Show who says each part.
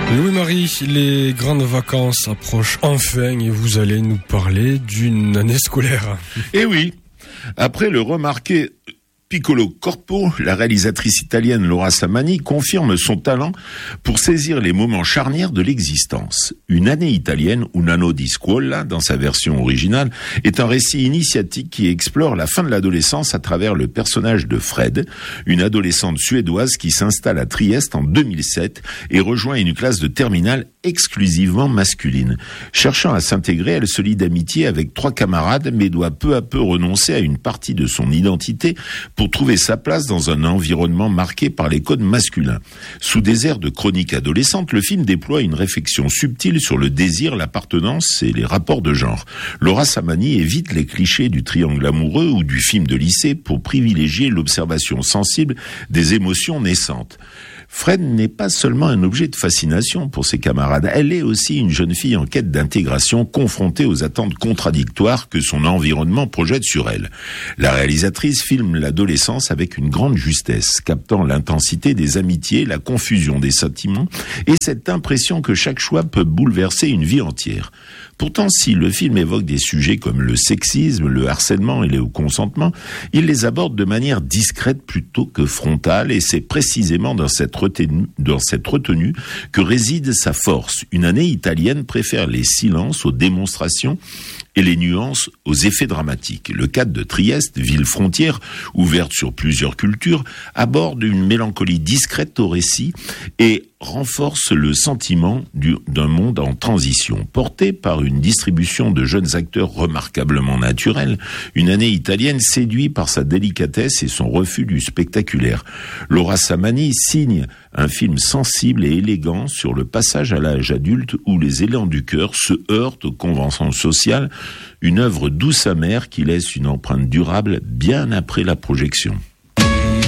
Speaker 1: Louis-Marie, les grandes vacances approchent enfin et vous allez nous parler d'une année scolaire.
Speaker 2: Eh oui, après le remarqué Piccolo Corpo, la réalisatrice italienne Laura Samani confirme son talent pour saisir les moments charnières de l'existence. Une année italienne, Un anno di scuola, dans sa version originale, est un récit initiatique qui explore la fin de l'adolescence à travers le personnage de Fred, une adolescente suédoise qui s'installe à Trieste en 2007 et rejoint une classe de terminale exclusivement masculine. Cherchant à s'intégrer, elle se lie d'amitié avec 3 camarades, mais doit peu à peu renoncer à une partie de son identité pour trouver sa place dans un environnement marqué par les codes masculins. Sous des airs de chronique adolescente, le film déploie une réflexion subtile sur le désir, l'appartenance et les rapports de genre. Laura Samani évite les clichés du triangle amoureux ou du film de lycée pour privilégier l'observation sensible des émotions naissantes. Fred n'est pas seulement un objet de fascination pour ses camarades, elle est aussi une jeune fille en quête d'intégration confrontée aux attentes contradictoires que son environnement projette sur elle. La réalisatrice filme l'adolescence avec une grande justesse, captant l'intensité des amitiés, la confusion des sentiments et cette impression que chaque choix peut bouleverser une vie entière. Pourtant, si le film évoque des sujets comme le sexisme, le harcèlement et le consentement, il les aborde de manière discrète plutôt que frontale et c'est précisément dans cette retenue que réside sa force. Une année italienne préfère les silences aux démonstrations et les nuances aux effets dramatiques. Le cadre de Trieste, ville frontière, ouverte sur plusieurs cultures, aborde une mélancolie discrète au récit et renforce le sentiment d'un monde en transition. Porté par une distribution de jeunes acteurs remarquablement naturels, une année italienne séduit par sa délicatesse et son refus du spectaculaire. Laura Samani signe un film sensible et élégant sur le passage à l'âge adulte où les élans du cœur se heurtent aux conventions sociales, une œuvre douce amère qui laisse une empreinte durable bien après la projection.